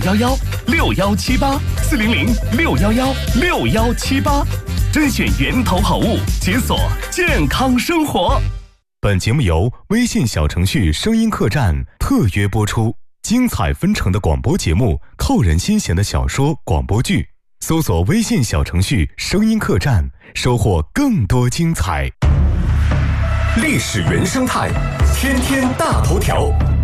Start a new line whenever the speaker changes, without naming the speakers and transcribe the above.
400-6178，400-611-6178，甄选源头好物，解锁健康生活。本节目由微信小程序声音客栈特约播出，精彩纷呈的广播节目，扣人心弦的小说广播剧，搜索微信小程序声音客栈，收获更多精彩。
历史原生态，天天大头条。